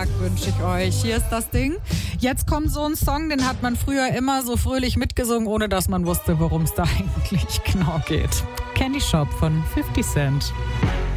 Tag wünsche ich euch. Hier ist das Ding. Jetzt kommt so ein Song, den hat man früher immer so fröhlich mitgesungen, ohne dass man wusste, worum es da eigentlich genau geht. Candy Shop von 50 Cent.